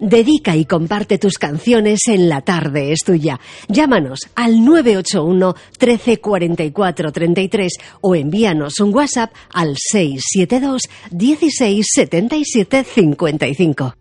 Dedica y comparte tus canciones en La Tarde es Tuya. Llámanos al 981 13 44 33 o envíanos un WhatsApp al 672 16 77 55.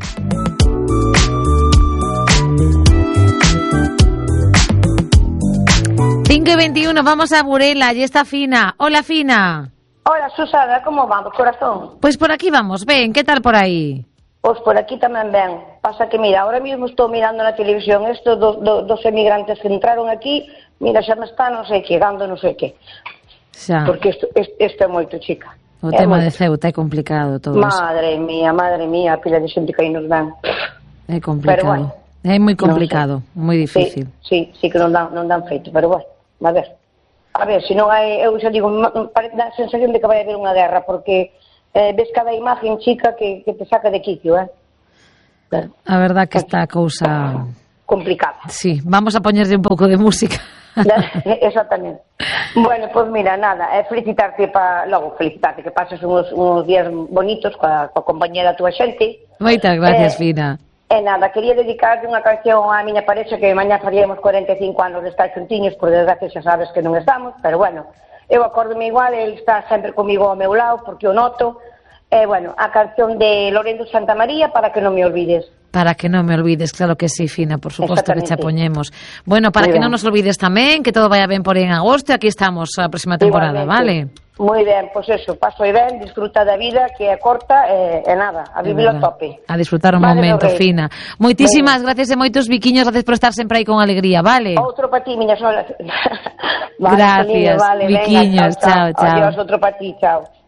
Cinco y 21, vamos a Burela, allí está Fina. Hola, Fina. Hola, Susana, como vamos, corazón? Pues por aquí vamos, ven, ¿qué tal por aí? Pois por aquí tamén ben. Pasa que, mira, ahora mismo estou mirando na televisión estos dos emigrantes que entraron aquí, mira, xa me está non sei que, dando non sei que. Xa. Porque isto é moito, chica. O tema de Ceuta é complicado todo eso. Madre mía, a pila de xente que aí nos dan. É complicado. Pero, bueno, é moi complicado, moi difícil. Sí, que non dan feito, pero bueno, a ver, se non hai, eu xa digo, dá a sensación de que vai haber unha guerra, porque ves cada imagen, chica, que te saca de quicio, Claro. A verdad que está a cousa complicada. Sí, vamos a poñerlle un pouco de música. Exactamente. Bueno, pues mira, nada, felicitarte que pases uns días bonitos coa compañía da túa xente. Moitas gracias, Fina. E nada, quería dedicarle unha canción á miña parexa, que mañá faríamos 45 anos de estar xuntiños, por desgracia xa sabes que non estamos, pero bueno, eu acórdome igual, el está sempre comigo ao meu lado, porque o noto. Bueno, a canción de Lorenzo Santamaría, Para que non me olvides. Para que non me olvides, claro que sí, Fina, por suposto que xa poñemos. Bueno, para que non nos olvides tamén, que todo vaya ben por aí en agosto, e aquí estamos a próxima temporada, igualmente. Vale? Moi ben, pois eso, paso e ben, disfruta da vida, que é corta, e nada, a vivilo a tope. A disfrutar o momento, Fina. Moitísimas gracias e moitos biquiños, gracias por estar sempre aí con alegría, vale? Outro pa ti, miña sola. Gracias, biquiños, chao. Adiós, outro pa ti, chao.